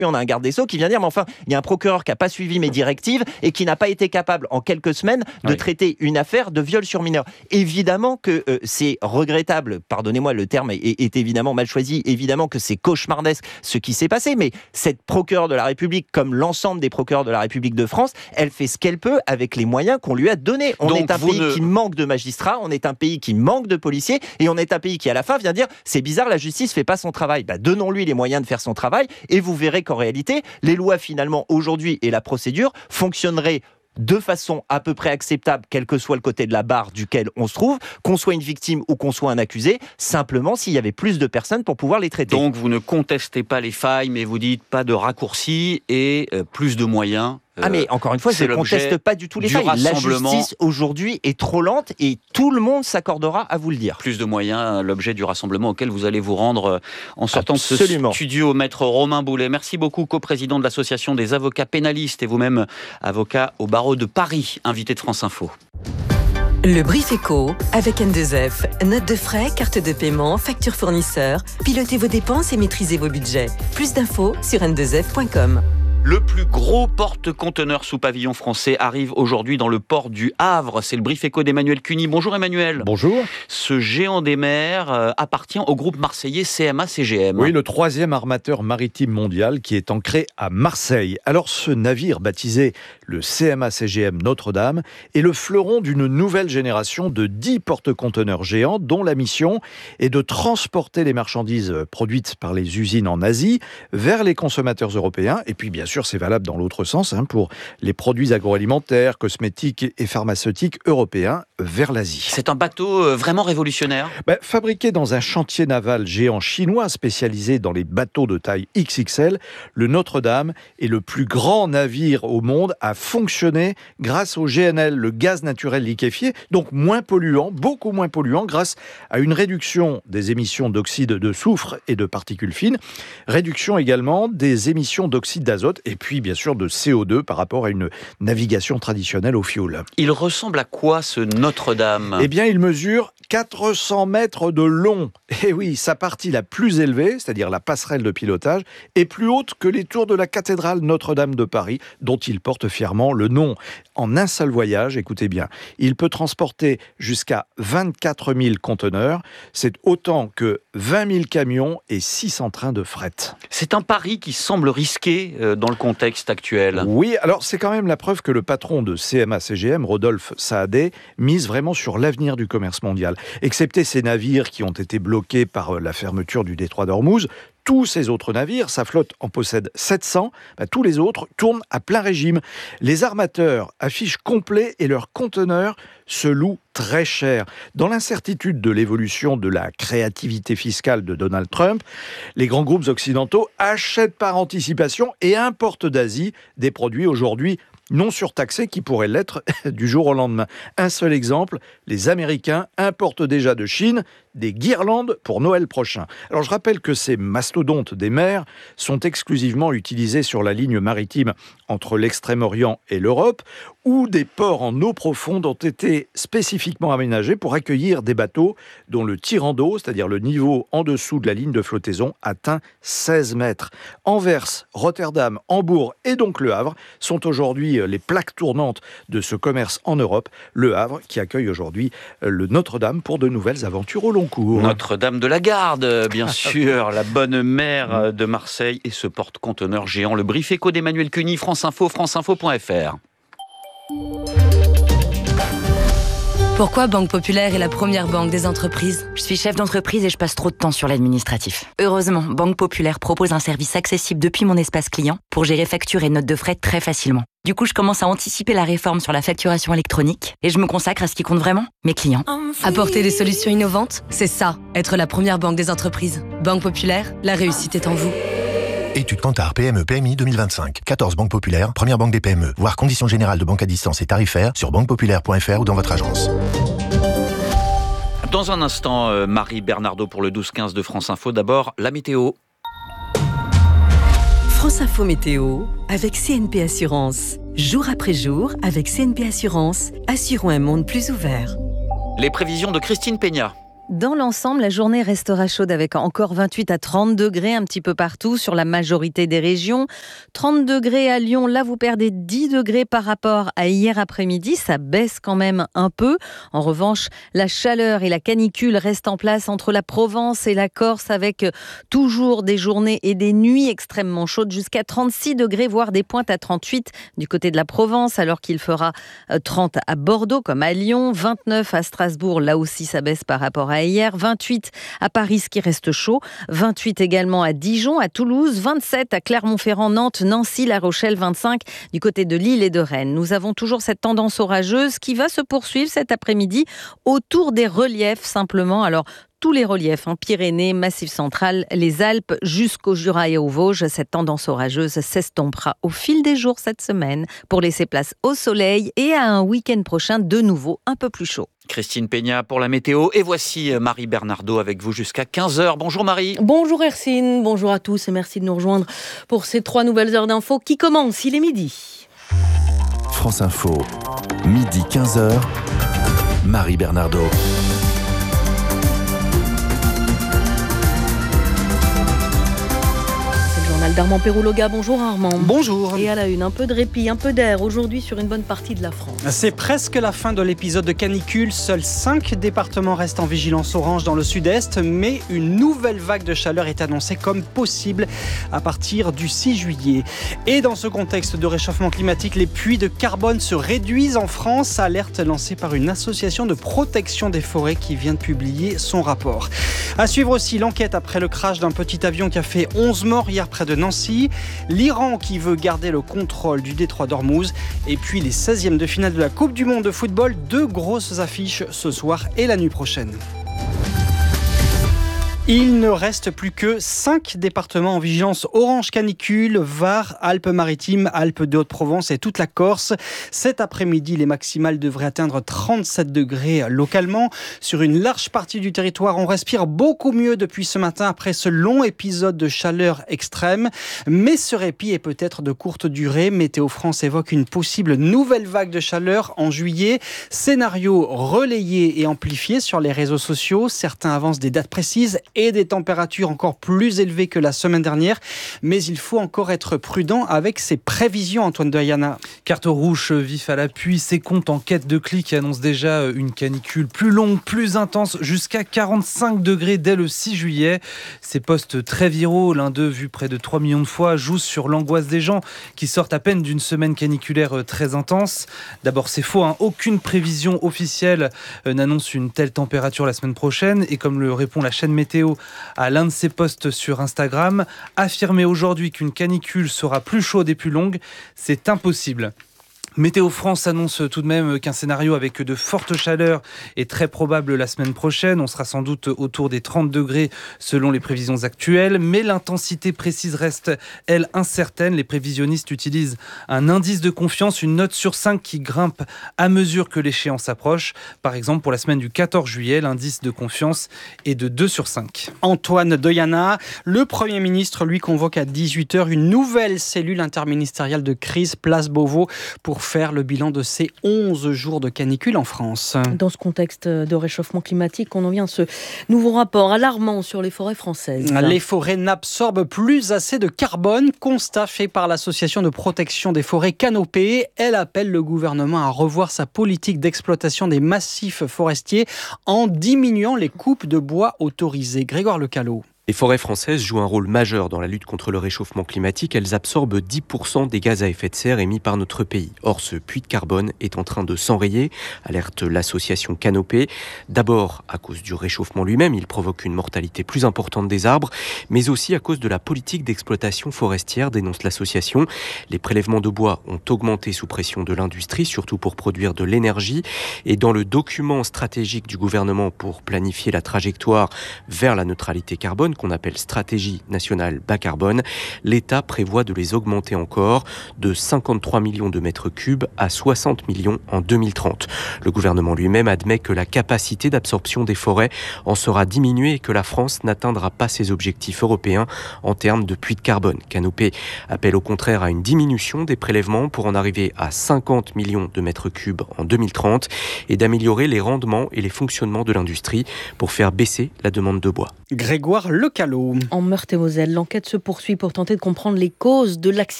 on a un garde des Sceaux qui vient dire, mais enfin, il y a un procureur qui n'a pas suivi mes directives et qui n'a pas été capable, en quelques semaines, de traiter une affaire de viol sur mineur. Évidemment que c'est regrettable, pardonnez-moi, le terme est évidemment mal choisi, évidemment que c'est cauchemardesque ce qui s'est passé, mais cette procureure de la République, comme l'ensemble des procureurs de la République de France, elle fait ce qu'elle peut avec les moyens qu'on lui a donnés. On est un pays qui manque de magistrats, on est un pays qui manque de policiers, et on est un pays qui, à la fin, vient dire « c'est bizarre, la justice fait pas son travail ». Donnons-lui les moyens de faire son travail, et vous verrez qu'en réalité, les lois, finalement, aujourd'hui, et la procédure, fonctionneraient de façon à peu près acceptable, quel que soit le côté de la barre duquel on se trouve, qu'on soit une victime ou qu'on soit un accusé, simplement s'il y avait plus de personnes pour pouvoir les traiter. Donc vous ne contestez pas les failles, mais vous dites pas de raccourcis et plus de moyens. Mais encore une fois, je ne conteste pas du tout les failles. La justice aujourd'hui est trop lente et tout le monde s'accordera à vous le dire. Plus de moyens, l'objet du rassemblement auquel vous allez vous rendre en sortant de ce studio. Maître Romain Boulet, merci beaucoup, coprésident de l'Association des avocats pénalistes et vous-même avocat au barreau de Paris, invité de France Info. Le Brief Éco avec N2F. Notes de frais, carte de paiement, facture fournisseur. Pilotez vos dépenses et maîtrisez vos budgets. Plus d'infos sur n2f.com. Le plus gros porte-conteneurs sous pavillon français arrive aujourd'hui dans le port du Havre. C'est le Brief Éco d'Emmanuel Cuny. Bonjour Emmanuel. Bonjour. Ce géant des mers appartient au groupe marseillais CMA-CGM. Oui, le 3e armateur maritime mondial qui est ancré à Marseille. Alors ce navire baptisé le CMA-CGM Notre-Dame est le fleuron d'une nouvelle génération de 10 porte-conteneurs géants dont la mission est de transporter les marchandises produites par les usines en Asie vers les consommateurs européens et puis bien sûr c'est valable dans l'autre sens pour les produits agroalimentaires, cosmétiques et pharmaceutiques européens vers l'Asie. C'est un bateau vraiment révolutionnaire. Fabriqué dans un chantier naval géant chinois spécialisé dans les bateaux de taille XXL, le Notre-Dame est le plus grand navire au monde à fonctionner grâce au GNL, le gaz naturel liquéfié, donc moins polluant, beaucoup moins polluant grâce à une réduction des émissions d'oxyde de soufre et de particules fines, réduction également des émissions d'oxyde d'azote et puis bien sûr de CO2 par rapport à une navigation traditionnelle au fioul. Il ressemble à quoi ce Notre-Dame ? Eh bien, il mesure 400 mètres de long. Et oui, sa partie la plus élevée, c'est-à-dire la passerelle de pilotage, est plus haute que les tours de la cathédrale Notre-Dame de Paris, dont il porte fièrement le nom. En un seul voyage, écoutez bien, il peut transporter jusqu'à 24 000 conteneurs. C'est autant que 20 000 camions et 600 trains de fret. C'est un pari qui semble risqué dans le contexte actuel. Oui, alors c'est quand même la preuve que le patron de CMA-CGM, Rodolphe Saadé, mise vraiment sur l'avenir du commerce mondial. Excepté ces navires qui ont été bloqués par la fermeture du détroit d'Ormuz, tous ces autres navires, sa flotte en possède 700, tous les autres tournent à plein régime. Les armateurs affichent complet et leurs conteneurs se louent très cher. Dans l'incertitude de l'évolution de la créativité fiscale de Donald Trump, les grands groupes occidentaux achètent par anticipation et importent d'Asie des produits aujourd'hui non surtaxés qui pourraient l'être du jour au lendemain. Un seul exemple, les Américains importent déjà de Chine des guirlandes pour Noël prochain. Alors je rappelle que ces mastodontes des mers sont exclusivement utilisés sur la ligne maritime entre l'Extrême-Orient et l'Europe, où des ports en eau profonde ont été spécifiquement aménagés pour accueillir des bateaux dont le tirant d'eau, c'est-à-dire le niveau en dessous de la ligne de flottaison, atteint 16 mètres. Anvers, Rotterdam, Hambourg et donc Le Havre sont aujourd'hui les plaques tournantes de ce commerce en Europe. Le Havre qui accueille aujourd'hui le Notre-Dame pour de nouvelles aventures au long cours. Notre-Dame de la Garde, bien sûr, la bonne mère de Marseille et ce porte-conteneur géant. Le Brief Éco d'Emmanuel Cuny, France Info, franceinfo.fr. Pourquoi Banque Populaire est la première banque des entreprises ? Je suis chef d'entreprise et je passe trop de temps sur l'administratif. Heureusement, Banque Populaire propose un service accessible depuis mon espace client pour gérer factures et notes de frais très facilement. Du coup, je commence à anticiper la réforme sur la facturation électronique et je me consacre à ce qui compte vraiment, mes clients. Apporter des solutions innovantes, c'est ça, être la première banque des entreprises. Banque Populaire, la réussite est en vous. Étude Kantar PME PMI 2025. 14 banques populaires, première banque des PME. Voir conditions générales de banque à distance et tarifaires sur banquepopulaire.fr ou dans votre agence. Dans un instant, Marie Bernardo pour le 12-15 de France Info. D'abord, la météo. France Info Météo avec CNP Assurance. Jour après jour, avec CNP Assurance, assurons un monde plus ouvert. Les prévisions de Christine Peña. Dans l'ensemble, la journée restera chaude avec encore 28 à 30 degrés un petit peu partout sur la majorité des régions. 30 degrés à Lyon, là vous perdez 10 degrés par rapport à hier après-midi. Ça baisse quand même un peu. En revanche, la chaleur et la canicule restent en place entre la Provence et la Corse avec toujours des journées et des nuits extrêmement chaudes jusqu'à 36 degrés, voire des pointes à 38 du côté de la Provence, alors qu'il fera 30 à Bordeaux comme à Lyon, 29 à Strasbourg, là aussi ça baisse par rapport à hier, 28 à Paris, ce qui reste chaud, 28 également à Dijon, à Toulouse, 27 à Clermont-Ferrand, Nantes, Nancy, La Rochelle, 25 du côté de Lille et de Rennes. Nous avons toujours cette tendance orageuse qui va se poursuivre cet après-midi autour des reliefs simplement. Alors, tous les reliefs, Pyrénées, Massif central, les Alpes, jusqu'au Jura et aux Vosges. Cette tendance orageuse s'estompera au fil des jours cette semaine pour laisser place au soleil et à un week-end prochain de nouveau un peu plus chaud. Christine Peña pour la météo. Et voici Marie Bernardo avec vous jusqu'à 15h. Bonjour Marie. Bonjour Hercine, bonjour à tous et merci de nous rejoindre pour ces 3 nouvelles heures d'infos qui commencent. Il est midi. France Info, midi 15h, Marie Bernardo. D'Armand Perrouloga, bonjour Armand. Bonjour. Et à la une, un peu de répit, un peu d'air aujourd'hui sur une bonne partie de la France. C'est presque la fin de l'épisode de canicule. Seuls 5 départements restent en vigilance orange dans le sud-est, mais une nouvelle vague de chaleur est annoncée comme possible à partir du 6 juillet. Et dans ce contexte de réchauffement climatique, les puits de carbone se réduisent en France. Alerte lancée par une association de protection des forêts qui vient de publier son rapport. À suivre aussi l'enquête après le crash d'un petit avion qui a fait 11 morts hier près de Nancy, l'Iran qui veut garder le contrôle du détroit d'Ormuz et puis les 16e de finale de la Coupe du Monde de football, 2 grosses affiches ce soir et la nuit prochaine. Il ne reste plus que 5 départements en vigilance orange canicule, Var, Alpes-Maritimes, Alpes de Haute-Provence et toute la Corse. Cet après-midi, les maximales devraient atteindre 37 degrés localement. Sur une large partie du territoire, on respire beaucoup mieux depuis ce matin après ce long épisode de chaleur extrême. Mais ce répit est peut-être de courte durée. Météo France évoque une possible nouvelle vague de chaleur en juillet. Scénario relayé et amplifié sur les réseaux sociaux. Certains avancent des dates précises et des températures encore plus élevées que la semaine dernière. Mais il faut encore être prudent avec ces prévisions, Antoine Doyana. Carte rouge vif à l'appui, ces comptes en quête de clics annoncent déjà une canicule plus longue, plus intense, jusqu'à 45 degrés dès le 6 juillet. Ces posts très viraux, l'un d'eux vu près de 3 millions de fois, jouent sur l'angoisse des gens qui sortent à peine d'une semaine caniculaire très intense. D'abord, c'est faux, aucune prévision officielle n'annonce une telle température la semaine prochaine. Et comme le répond la chaîne Météo à l'un de ses posts sur Instagram, affirmer aujourd'hui qu'une canicule sera plus chaude et plus longue, c'est impossible. Météo France annonce tout de même qu'un scénario avec de fortes chaleurs est très probable la semaine prochaine. On sera sans doute autour des 30 degrés selon les prévisions actuelles, mais l'intensité précise reste, elle, incertaine. Les prévisionnistes utilisent un indice de confiance, une note sur 5 qui grimpe à mesure que l'échéance approche. Par exemple, pour la semaine du 14 juillet, l'indice de confiance est de 2 sur 5. Antoine Doyana, le Premier ministre, lui, convoque à 18h une nouvelle cellule interministérielle de crise Place Beauvau pour faire le bilan de ces 11 jours de canicule en France. Dans ce contexte de réchauffement climatique, on en vient à ce nouveau rapport alarmant sur les forêts françaises. Les forêts n'absorbent plus assez de carbone, constat fait par l'association de protection des forêts Canopée. Elle appelle le gouvernement à revoir sa politique d'exploitation des massifs forestiers en diminuant les coupes de bois autorisées. Grégoire Lecalot. Les forêts françaises jouent un rôle majeur dans la lutte contre le réchauffement climatique. Elles absorbent 10% des gaz à effet de serre émis par notre pays. Or, ce puits de carbone est en train de s'enrayer, alerte l'association Canopée. D'abord, à cause du réchauffement lui-même, il provoque une mortalité plus importante des arbres, mais aussi à cause de la politique d'exploitation forestière, dénonce l'association. Les prélèvements de bois ont augmenté sous pression de l'industrie, surtout pour produire de l'énergie. Et dans le document stratégique du gouvernement pour planifier la trajectoire vers la neutralité carbone, qu'on appelle stratégie nationale bas carbone. L'État prévoit de les augmenter encore de 53 millions de mètres cubes à 60 millions en 2030. Le gouvernement lui-même admet que la capacité d'absorption des forêts en sera diminuée et que la France n'atteindra pas ses objectifs européens en termes de puits de carbone. Canopé appelle au contraire à une diminution des prélèvements pour en arriver à 50 millions de mètres cubes en 2030 et d'améliorer les rendements et les fonctionnements de l'industrie pour faire baisser la demande de bois. Grégoire Lecalot. En Meurthe-et-Moselle, l'enquête se poursuit pour tenter de comprendre les causes de l'accident